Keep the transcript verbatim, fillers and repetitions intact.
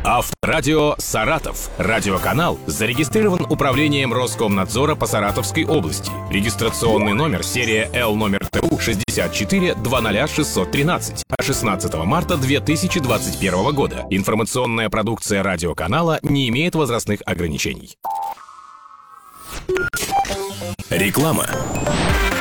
Авторадио «Саратов». Радиоканал зарегистрирован Управлением Роскомнадзора по Саратовской области. Регистрационный номер серия Л номер ТУ шестьдесят четыре двадцать шестьсот тринадцать. шестнадцатого марта две тысячи двадцать первого года. Информационная продукция радиоканала не имеет возрастных ограничений. Реклама.